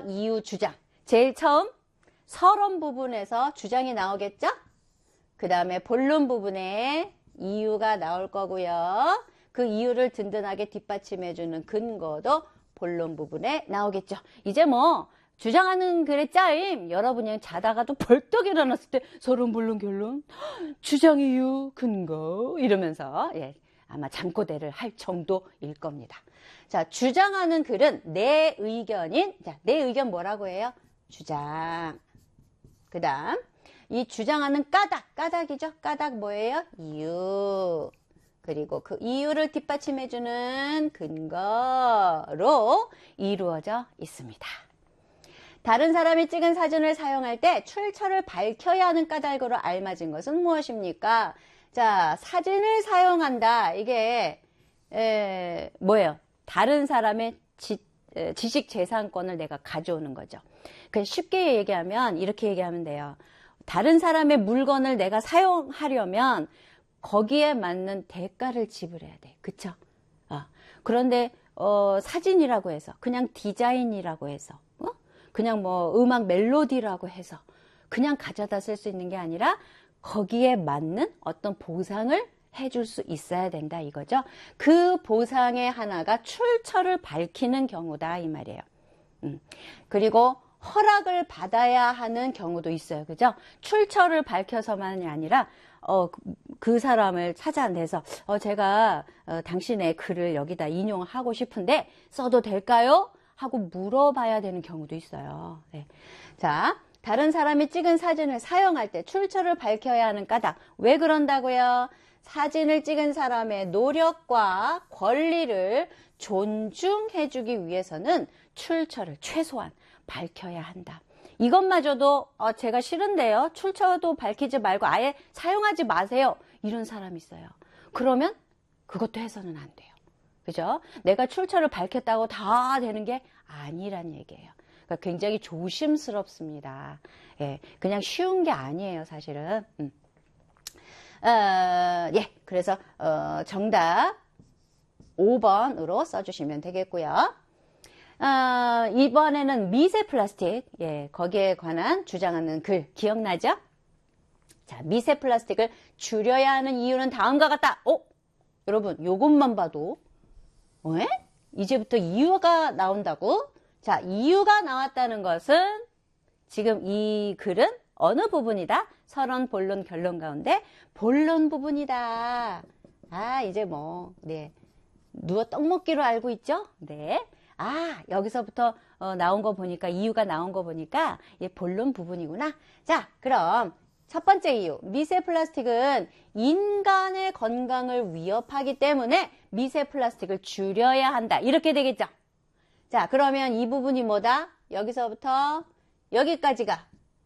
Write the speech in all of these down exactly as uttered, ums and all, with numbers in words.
이유, 주장. 제일 처음 서론 부분에서 주장이 나오겠죠? 그 다음에 본론 부분에 이유가 나올 거고요. 그 이유를 든든하게 뒷받침해주는 근거도 본론 부분에 나오겠죠. 이제 뭐 주장하는 글의 짜임, 여러분이 그냥 자다가도 벌떡 일어났을 때 서론, 본론, 결론, 주장, 이유, 근거 이러면서 예, 아마 잠꼬대를 할 정도일 겁니다. 자, 주장하는 글은 내 의견인, 자, 내 의견 뭐라고 해요? 주장. 그 다음 이 주장하는 까닭, 까닭이죠. 까닭 뭐예요? 이유. 그리고 그 이유를 뒷받침해주는 근거로 이루어져 있습니다. 다른 사람이 찍은 사진을 사용할 때 출처를 밝혀야 하는 까닭으로 알맞은 것은 무엇입니까? 자, 사진을 사용한다. 이게 에, 뭐예요? 다른 사람의 지, 에, 지식재산권을 내가 가져오는 거죠. 그 쉽게 얘기하면 이렇게 얘기하면 돼요. 다른 사람의 물건을 내가 사용하려면 거기에 맞는 대가를 지불해야 돼. 그쵸? 어. 그런데 어, 사진이라고 해서 그냥 디자인이라고 해서 어? 그냥 뭐 음악 멜로디라고 해서 그냥 가져다 쓸 수 있는 게 아니라 거기에 맞는 어떤 보상을 해줄 수 있어야 된다 이거죠. 그 보상의 하나가 출처를 밝히는 경우다 이 말이에요. 음. 그리고 허락을 받아야 하는 경우도 있어요. 그죠? 출처를 밝혀서만이 아니라 어, 그 사람을 찾아내서 어, 제가 어, 당신의 글을 여기다 인용하고 싶은데 써도 될까요? 하고 물어봐야 되는 경우도 있어요. 네. 자, 다른 사람이 찍은 사진을 사용할 때 출처를 밝혀야 하는 까닭. 왜 그런다고요? 사진을 찍은 사람의 노력과 권리를 존중해주기 위해서는 출처를 최소한 밝혀야 한다. 이것마저도 어, 제가 싫은데요. 출처도 밝히지 말고 아예 사용하지 마세요. 이런 사람이 있어요. 그러면 그것도 해서는 안 돼요. 그죠? 내가 출처를 밝혔다고 다 되는 게 아니란 얘기예요. 그러니까 굉장히 조심스럽습니다. 예, 그냥 쉬운 게 아니에요, 사실은. 음. 어, 예, 그래서 어, 정답 오 번으로 써주시면 되겠고요. 어, 이번에는 미세 플라스틱, 예, 거기에 관한 주장하는 글 기억나죠? 자, 미세 플라스틱을 줄여야 하는 이유는 다음과 같다. 어? 여러분, 요것만 봐도 왜? 이제부터 이유가 나온다고? 자, 이유가 나왔다는 것은 지금 이 글은 어느 부분이다? 서론, 본론, 결론 가운데 본론 부분이다. 아, 이제 뭐, 네. 누워 떡 먹기로 알고 있죠? 네. 아, 여기서부터 어, 나온 거 보니까, 이유가 나온 거 보니까, 예, 본론 부분이구나. 자, 그럼 첫 번째 이유. 미세 플라스틱은 인간의 건강을 위협하기 때문에 미세 플라스틱을 줄여야 한다. 이렇게 되겠죠? 자, 그러면 이 부분이 뭐다? 여기서부터 여기까지가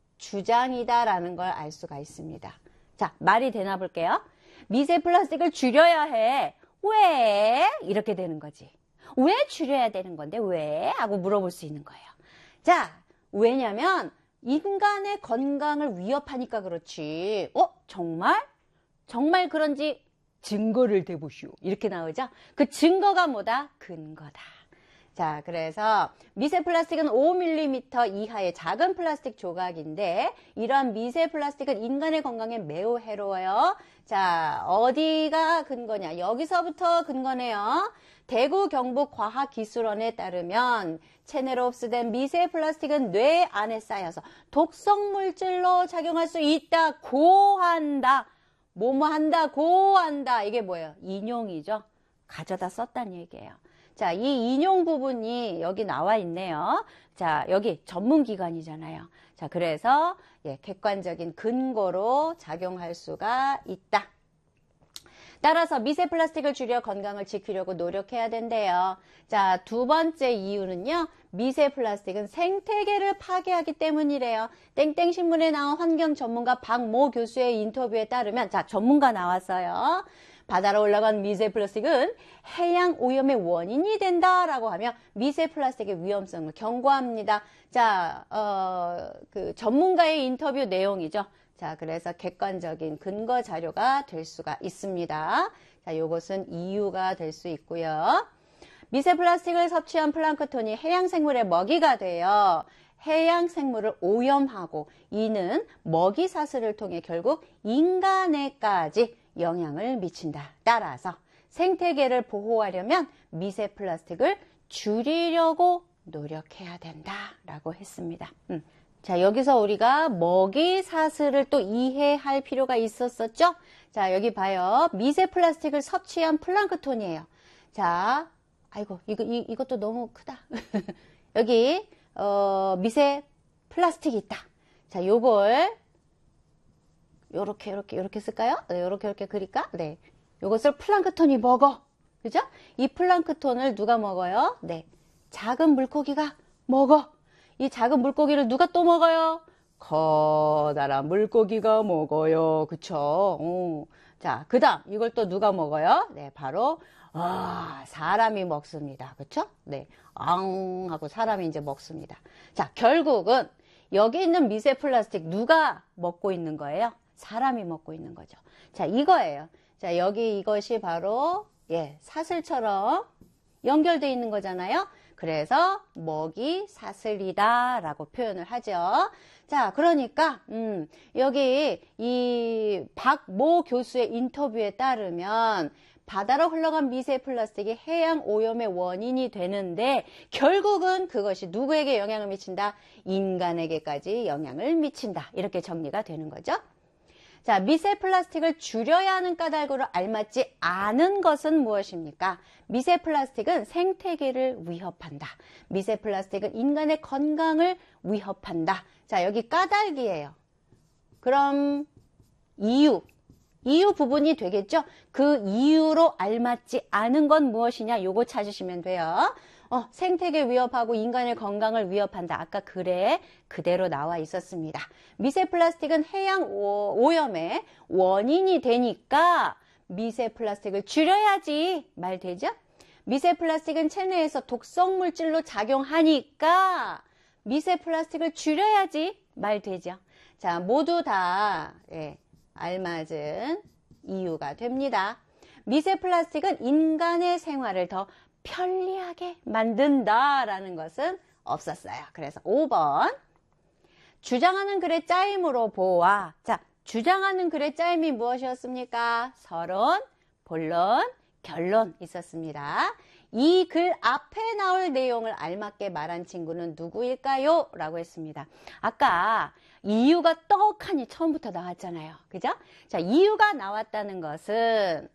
주장이다라는 걸 알 수가 있습니다. 자, 말이 되나 볼게요. 미세 플라스틱을 줄여야 해. 왜? 이렇게 되는 거지. 왜 줄여야 되는 건데 왜? 하고 물어볼 수 있는 거예요. 자, 왜냐면 인간의 건강을 위협하니까 그렇지. 어? 정말? 정말 그런지 증거를 대보시오. 이렇게 나오죠? 그 증거가 뭐다? 근거다. 자, 그래서 미세 플라스틱은 오 밀리미터 이하의 작은 플라스틱 조각인데 이러한 미세 플라스틱은 인간의 건강에 매우 해로워요. 자, 어디가 근거냐? 여기서부터 근거네요. 대구 경북과학기술원에 따르면 체내로 흡수된 미세 플라스틱은 뇌 안에 쌓여서 독성 물질로 작용할 수 있다고 한다. 뭐뭐 한다고 한다. 이게 뭐예요? 인용이죠. 가져다 썼다는 얘기예요. 자, 이 인용 부분이 여기 나와 있네요. 자, 여기 전문기관이잖아요. 자, 그래서 예, 객관적인 근거로 작용할 수가 있다. 따라서 미세 플라스틱을 줄여 건강을 지키려고 노력해야 된대요. 자, 두 번째 이유는요. 미세 플라스틱은 생태계를 파괴하기 때문이래요. 땡땡신문에 나온 환경 전문가 박모 교수의 인터뷰에 따르면 자, 전문가 나왔어요. 바다로 올라간 미세 플라스틱은 해양 오염의 원인이 된다라고 하며 미세 플라스틱의 위험성을 경고합니다. 자, 어, 그 전문가의 인터뷰 내용이죠. 자, 그래서 객관적인 근거 자료가 될 수가 있습니다. 자, 요것은 이유가 될 수 있고요. 미세 플라스틱을 섭취한 플랑크톤이 해양 생물의 먹이가 되어 해양 생물을 오염하고 이는 먹이 사슬을 통해 결국 인간에까지 영향을 미친다. 따라서 생태계를 보호하려면 미세 플라스틱을 줄이려고 노력해야 된다라고 했습니다. 음. 자, 여기서 우리가 먹이 사슬을 또 이해할 필요가 있었었죠? 자, 여기 봐요. 미세 플라스틱을 섭취한 플랑크톤이에요. 자, 아이고, 이거, 이, 이것도 너무 크다. 여기, 어, 미세 플라스틱이 있다. 자, 요걸, 요렇게, 요렇게, 요렇게 쓸까요? 네, 요렇게, 요렇게 그릴까? 네. 요것을 플랑크톤이 먹어. 그죠? 이 플랑크톤을 누가 먹어요? 네. 작은 물고기가 먹어. 이 작은 물고기를 누가 또 먹어요? 커다란 물고기가 먹어요. 그쵸? 오. 자, 그 다음, 이걸 또 누가 먹어요? 네, 바로, 아, 사람이 먹습니다. 그쵸? 네. 앙 하고 사람이 이제 먹습니다. 자, 결국은 여기 있는 미세 플라스틱 누가 먹고 있는 거예요? 사람이 먹고 있는 거죠. 자, 이거예요. 자, 여기 이것이 바로, 예, 사슬처럼 연결되어 있는 거잖아요. 그래서 먹이 사슬이다 라고 표현을 하죠. 자, 그러니까 음, 여기 이 박모 교수의 인터뷰에 따르면 바다로 흘러간 미세 플라스틱이 해양 오염의 원인이 되는데 결국은 그것이 누구에게 영향을 미친다? 인간에게까지 영향을 미친다. 이렇게 정리가 되는 거죠. 자, 미세 플라스틱을 줄여야 하는 까닭으로 알맞지 않은 것은 무엇입니까? 미세 플라스틱은 생태계를 위협한다. 미세 플라스틱은 인간의 건강을 위협한다. 자, 여기 까닭이에요. 그럼 이유, 이유 부분이 되겠죠? 그 이유로 알맞지 않은 건 무엇이냐? 요거 찾으시면 돼요. 어, 생태계 위협하고 인간의 건강을 위협한다. 아까 글에 그대로 나와 있었습니다. 미세 플라스틱은 해양 오염의 원인이 되니까 미세 플라스틱을 줄여야지 말 되죠? 미세 플라스틱은 체내에서 독성 물질로 작용하니까 미세 플라스틱을 줄여야지 말 되죠? 자, 모두 다 예, 알맞은 이유가 됩니다. 미세 플라스틱은 인간의 생활을 더 편리하게 만든다라는 것은 없었어요. 그래서 오 번 주장하는 글의 짜임으로 보아. 자, 주장하는 글의 짜임이 무엇이었습니까? 서론, 본론, 결론 있었습니다. 이 글 앞에 나올 내용을 알맞게 말한 친구는 누구일까요? 라고 했습니다. 아까 이유가 떡하니 처음부터 나왔잖아요. 그죠? 자, 이유가 나왔다는 것은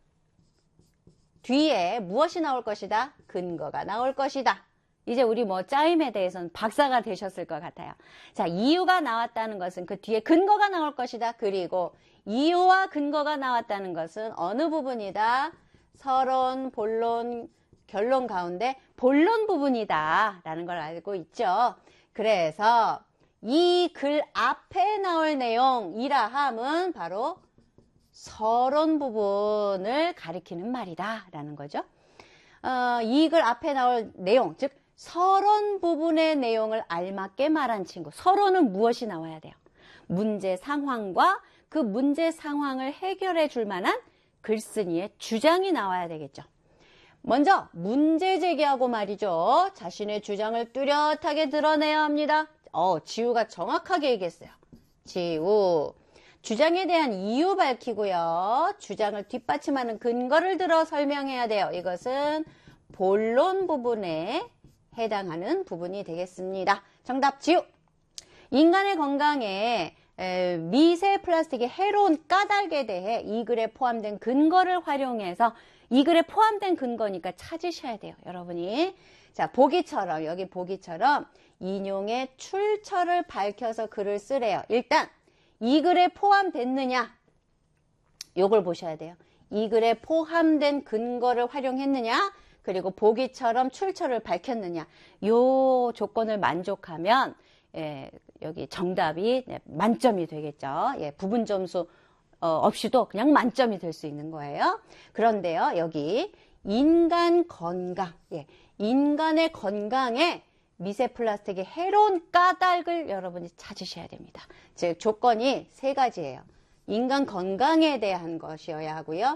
뒤에 무엇이 나올 것이다? 근거가 나올 것이다. 이제 우리 뭐 짜임에 대해서는 박사가 되셨을 것 같아요. 자, 이유가 나왔다는 것은 그 뒤에 근거가 나올 것이다. 그리고 이유와 근거가 나왔다는 것은 어느 부분이다? 서론, 본론, 결론 가운데 본론 부분이다 라는 걸 알고 있죠. 그래서 이 글 앞에 나올 내용이라 함은 바로 서론 부분을 가리키는 말이다 라는 거죠. 어, 이 글 앞에 나올 내용, 즉 서론 부분의 내용을 알맞게 말한 친구. 서론은 무엇이 나와야 돼요? 문제 상황과 그 문제 상황을 해결해 줄 만한 글쓴이의 주장이 나와야 되겠죠. 먼저 문제 제기하고 말이죠. 자신의 주장을 뚜렷하게 드러내야 합니다. 어, 지우가 정확하게 얘기했어요. 지우. 주장에 대한 이유 밝히고요. 주장을 뒷받침하는 근거를 들어 설명해야 돼요. 이것은 본론 부분에 해당하는 부분이 되겠습니다. 정답 지우. 인간의 건강에 미세 플라스틱의 해로운 까닭에 대해 이 글에 포함된 근거를 활용해서 이 글에 포함된 근거니까 찾으셔야 돼요. 여러분이. 자, 보기처럼 여기 보기처럼 인용의 출처를 밝혀서 글을 쓰래요. 일단 이 글에 포함됐느냐? 요걸 보셔야 돼요. 이 글에 포함된 근거를 활용했느냐? 그리고 보기처럼 출처를 밝혔느냐? 요 조건을 만족하면 예, 여기 정답이 네, 만점이 되겠죠. 예, 부분 점수 어, 없이도 그냥 만점이 될 수 있는 거예요. 그런데요, 여기 인간 건강, 예, 인간의 건강에 미세 플라스틱의 해로운 까닭을 여러분이 찾으셔야 됩니다. 즉 조건이 세 가지예요. 인간 건강에 대한 것이어야 하고요.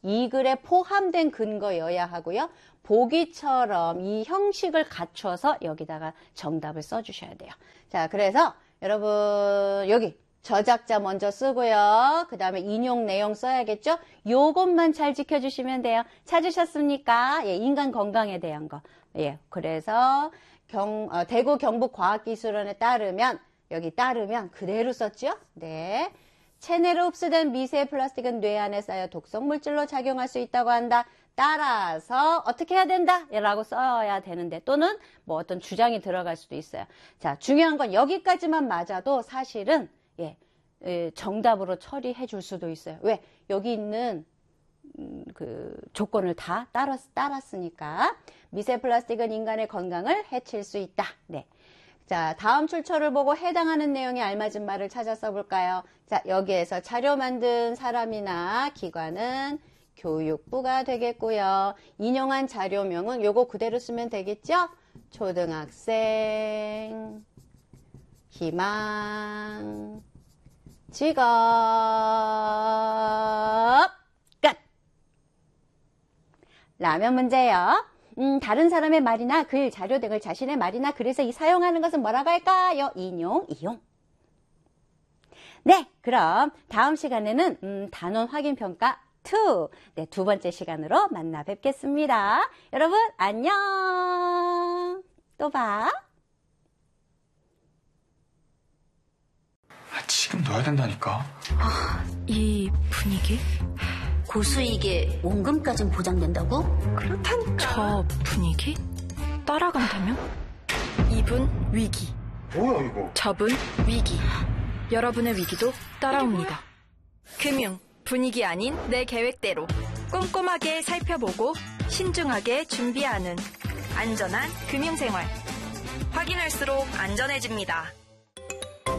이 글에 포함된 근거여야 하고요. 보기처럼 이 형식을 갖춰서 여기다가 정답을 써주셔야 돼요. 자, 그래서 여러분 여기 저작자 먼저 쓰고요. 그 다음에 인용 내용 써야겠죠? 요것만 잘 지켜주시면 돼요. 찾으셨습니까? 예, 인간 건강에 대한 거. 예, 그래서 경, 어, 대구 경북과학기술원에 따르면 여기 따르면 그대로 썼죠? 네. 체내로 흡수된 미세 플라스틱은 뇌 안에 쌓여 독성 물질로 작용할 수 있다고 한다. 따라서 어떻게 해야 된다? 라고 써야 되는데 또는 뭐 어떤 주장이 들어갈 수도 있어요. 자, 중요한 건 여기까지만 맞아도 사실은 예, 예, 정답으로 처리해 줄 수도 있어요. 왜? 여기 있는 음, 그 조건을 다 따랐, 따랐으니까. 미세 플라스틱은 인간의 건강을 해칠 수 있다. 네. 자, 다음 출처를 보고 해당하는 내용에 알맞은 말을 찾아 써볼까요? 자, 여기에서 자료 만든 사람이나 기관은 교육부가 되겠고요. 인용한 자료명은 요거 그대로 쓰면 되겠죠? 초등학생, 희망, 직업, 끝! 라면 문제요. 음, 다른 사람의 말이나 글, 자료 등을 자신의 말이나 글에서 이 사용하는 것은 뭐라고 할까요? 인용, 이용. 네, 그럼 다음 시간에는 음, 단원 확인 평가 이, 네, 두 번째 시간으로 만나 뵙겠습니다. 여러분 안녕. 또 봐. 아, 지금 넣어야 된다니까. 아, 이 분위기? 고수 이게 원금까진 보장된다고? 그렇다니까. 저 분위기? 따라간다면? 이분 위기. 뭐야 이거? 저분 위기. 여러분의 위기도 따라옵니다. 금융, 분위기 아닌 내 계획대로 꼼꼼하게 살펴보고 신중하게 준비하는 안전한 금융생활. 확인할수록 안전해집니다.